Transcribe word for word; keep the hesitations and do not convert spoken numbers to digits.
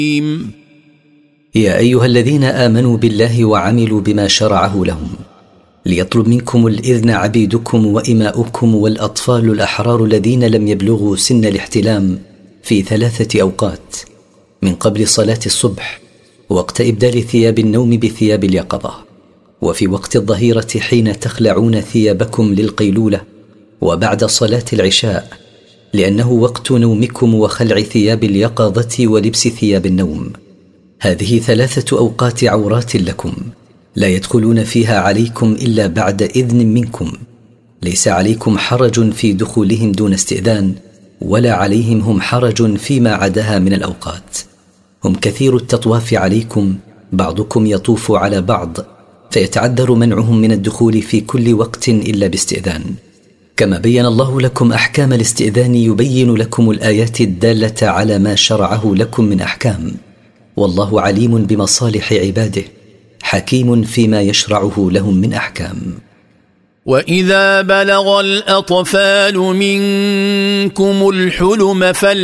يا أيها الذين آمنوا بالله وعملوا بما شرعه لهم ليطلب منكم الإذن عبيدكم وإماؤكم والأطفال الأحرار الذين لم يبلغوا سن الاحتلام في ثلاثة أوقات: من قبل صلاة الصبح، وقت إبدال ثياب النوم بثياب اليقظة، وفي وقت الظهيرة حين تخلعون ثيابكم للقيلولة، وبعد صلاة العشاء لأنه وقت نومكم وخلع ثياب اليقظة ولبس ثياب النوم. هذه ثلاثة أوقات عورات لكم لا يدخلون فيها عليكم إلا بعد إذن منكم، ليس عليكم حرج في دخولهم دون استئذان، ولا عليهم هم حرج فيما عداها من الأوقات. هم كثير التطواف عليكم، بعضكم يطوف على بعض، فيتعذر منعهم من الدخول في كل وقت إلا باستئذان. كما بين الله لكم أحكام الاستئذان يبين لكم الآيات الدالة على ما شرعه لكم من أحكام، والله عليم بمصالح عباده حكيم فيما يشرعه لهم من أحكام. وإذا بلغ الأطفال منكم الحلم فل